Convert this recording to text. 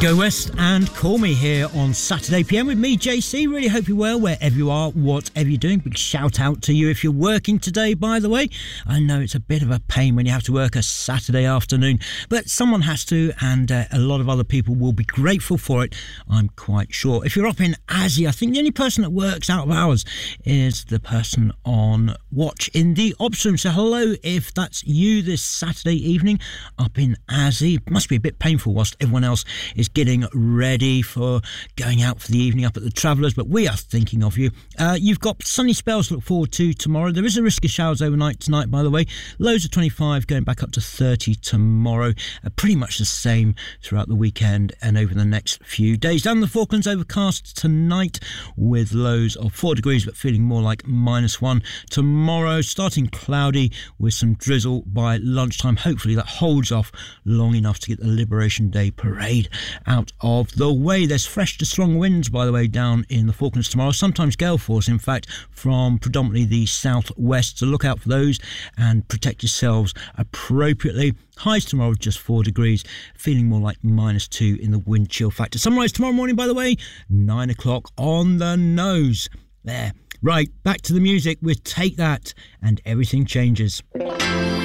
Go West and Call Me here on Saturday PM with me, JC. Really hope you're well wherever you are, whatever you're doing. Big shout out to you if you're working today, by the way. I know it's a bit of a pain when you have to work a Saturday afternoon, but someone has to, and a lot of other people will be grateful for it, I'm quite sure. If you're up in Azzy, I think the only person that works out of hours is the person on watch in the ops room. So hello if that's you this Saturday evening up in Azzy. It must be a bit painful whilst everyone else is getting ready for going out for the evening up at the Travellers, but we are thinking of you. You've got sunny spells to look forward to tomorrow. There is a risk of showers overnight tonight, by the way. Lows of 25 going back up to 30 tomorrow. Pretty much the same throughout the weekend and over the next few days. Down the Falklands, overcast tonight with lows of 4 degrees but feeling more like -1. Tomorrow starting cloudy with some drizzle by lunchtime. Hopefully that holds off long enough to get the Liberation Day parade out of the way. There's fresh to strong winds, by the way, down in the Falklands tomorrow. Sometimes gale force, in fact, from predominantly the southwest. So look out for those and protect yourselves appropriately. Highs tomorrow just 4 degrees, feeling more like -2 in the wind chill factor. Sunrise tomorrow morning, by the way, 9 o'clock on the nose. There. Right, back to the music with Take That and Everything Changes.